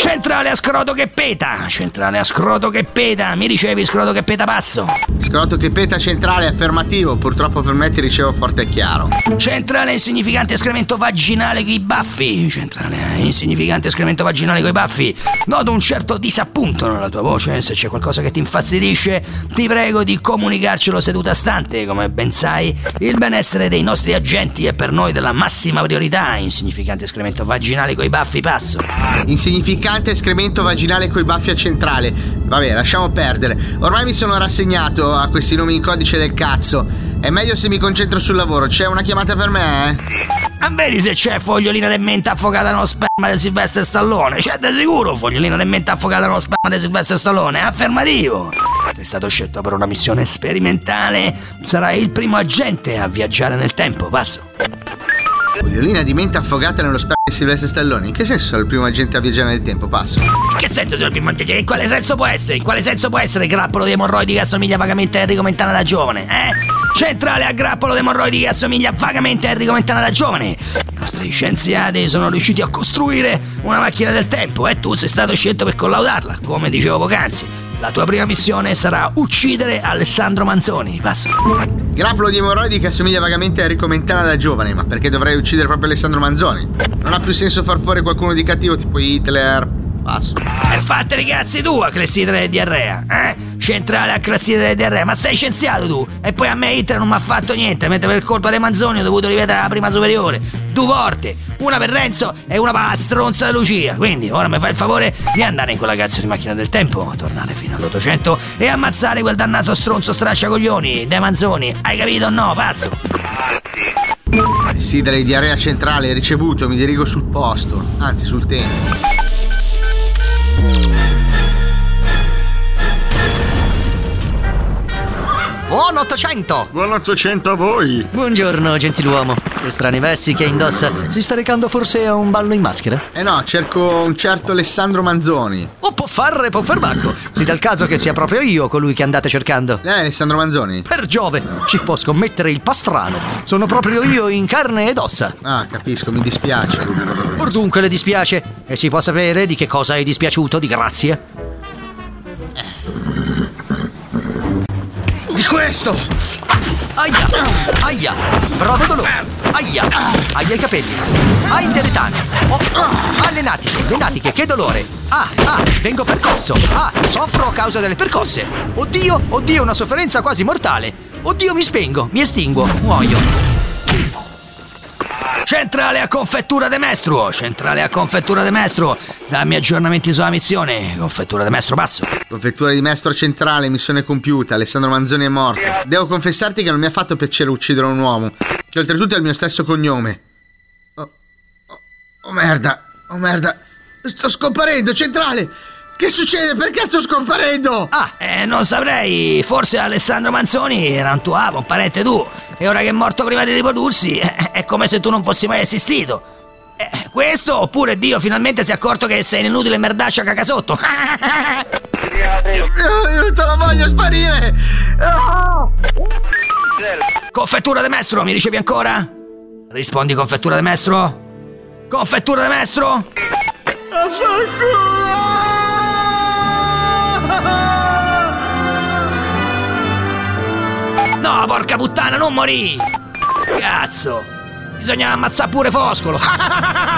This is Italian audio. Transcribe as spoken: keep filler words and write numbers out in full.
Centrale a scroto che peta, centrale a scroto che peta, mi ricevi scroto che peta pazzo? Scroto che peta centrale, affermativo, purtroppo per me ti ricevo forte e chiaro. Centrale insignificante escremento vaginale coi baffi, centrale insignificante escremento vaginale coi baffi. Noto un certo disappunto nella tua voce, se c'è qualcosa che ti infastidisce, ti prego di comunicarcelo seduta stante, come ben sai, il benessere dei nostri agenti è per noi della massima priorità, insignificante escremento vaginale coi baffi, passo. Insignificante escremento vaginale coi baffi a centrale. Vabbè, lasciamo perdere. Ormai mi sono rassegnato a questi nomi in codice del cazzo. È meglio se mi concentro sul lavoro. C'è una chiamata per me, eh? Ah, vedi se c'è fogliolina di menta affogata nello sperma di Sylvester Stallone. C'è di sicuro fogliolina di menta affogata nello sperma di Sylvester Stallone. Affermativo. Sei stato scelto per una missione sperimentale. Sarai il primo agente a viaggiare nel tempo, passo. Fogliolina di menta affogata nello sperma di Sylvester Stallone. In che senso sono il primo agente a viaggiare nel tempo, passo? In che senso sono il primo agente? In quale senso può essere? In quale senso può essere il grappolo di emorroidi che assomiglia vagamente a Enrico Mentana da giovane, eh? Centrale a grappolo di emorroidi che assomiglia vagamente a Enrico Mentana da giovane. I nostri scienziati sono riusciti a costruire una macchina del tempo e tu sei stato scelto per collaudarla, come dicevo poc'anzi. La tua prima missione sarà uccidere Alessandro Manzoni, passo. Grappolo di emorroidi che assomiglia vagamente a Enrico Mentana da giovane, ma perché dovrei uccidere proprio Alessandro Manzoni? Non ha più senso far fuori qualcuno di cattivo tipo Hitler, passo. E fattene i cazzi tu a clessidra e diarrea, eh? Centrale a clessidra e diarrea, ma sei scienziato tu? E poi a me Hitler non mi ha fatto niente, mentre per colpa dei Manzoni ho dovuto ripetere la prima superiore. Due volte, una per Renzo e una per la stronza di Lucia. Quindi ora mi fai il favore di andare in quella cazzo di macchina del tempo, tornare fino all'Ottocento e ammazzare quel dannato stronzo stracciacoglioni dei Manzoni. Hai capito o no? Passo. Sidere di diarrea centrale ricevuto, mi dirigo sul posto, anzi sul tempo. Buon Ottocento! Buon Ottocento a voi! Buongiorno, gentiluomo. Che strani vesti che indossa. Si sta recando forse a un ballo in maschera? Eh no, cerco un certo Alessandro Manzoni. O può fare, può far bacco. Si dà il caso che sia proprio io colui che andate cercando. Eh, Alessandro Manzoni? Per Giove, ci può scommettere il pastrano. Sono proprio io in carne ed ossa. Ah, capisco, mi dispiace. Or dunque le dispiace? E si può sapere di che cosa è dispiaciuto, di grazia? Di questo! Aia! Aia! Bravo dolore! Aia! Aia i capelli! Ah, interetane! Oh, oh. Ah, le natiche! Le natiche, che dolore! Ah, ah, vengo percosso! Ah, soffro a causa delle percosse! Oddio, oddio, una sofferenza quasi mortale! Oddio, mi spengo, mi estinguo, muoio! Centrale a confettura de mestro, centrale a confettura de mestro. Dammi aggiornamenti sulla missione. Confettura de mestro, passo. Confettura di mestro centrale, missione compiuta. Alessandro Manzoni è morto. Devo confessarti che non mi ha fatto piacere uccidere un uomo, che oltretutto è il mio stesso cognome. Oh, oh, oh merda, oh merda. Sto scomparendo, centrale. Che succede? Perché sto scomparendo? Ah, eh, non saprei. Forse Alessandro Manzoni era un tuo apo, un parente tu. E ora che è morto prima di riprodursi, eh, è come se tu non fossi mai esistito. Eh, questo, oppure Dio finalmente si è accorto che sei un'inutile merdaccia cacasotto. Io non te la voglio sparire. Confettura de mestro, mi ricevi ancora? Rispondi, confettura de mestro? Confettura de mestro? No, porca puttana, non morì! Cazzo! Bisogna ammazzare pure Foscolo!